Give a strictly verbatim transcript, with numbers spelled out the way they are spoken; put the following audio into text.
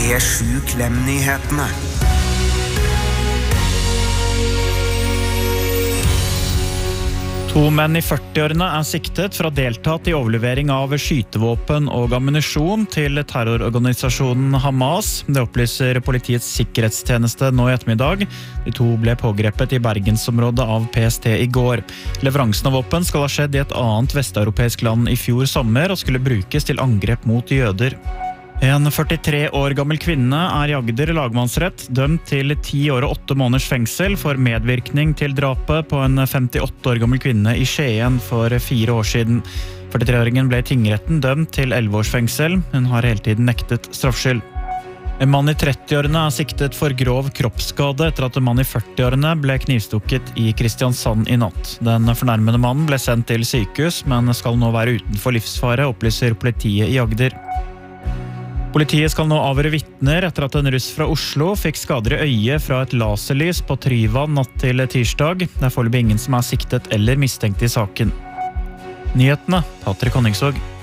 P sju Klem-nyhetene. To menn i førtiårene er siktet for å ha deltatt i overlevering av skytevåpen og ammunisjon til terrororganisasjonen Hamas. Det opplyser politiets sikkerhetstjeneste nå i ettermiddag. De to ble pågrepet i Bergensområdet av P S T i går. Leveransen av våpen skal ha skjedd i et annet vesteuropeisk land i fjor sommer og skulle brukes til angrep mot jøder. En førtitre år gammel kvinne er i Agder lagmannsrett dømt til ti år og åtte måneders fengsel for medvirkning til drapet på en femtiåtte år gammel kvinne i Skien for fire år siden. førtitre-åringen ble i tingretten dømt til elleve års fengsel. Hun har hele tiden nektet straffskyld. En mann i trettiårene er siktet for grov kroppsskade etter at en mann i førtiårene ble knivstukket i Kristiansand i natt. Den fornærmede mannen ble sendt til sykehus, men skal nå være utenfor livsfare, opplyser politiet i Agder. Politiet skal nå avhøre vitner etter at en russ fra Oslo fikk skader i øyet fra et laserlys på Tryvann natt til tirsdag. Det er foreløpig ingen som er siktet eller mistenkt i saken. Nyhetene, Patrick Honningsvåg.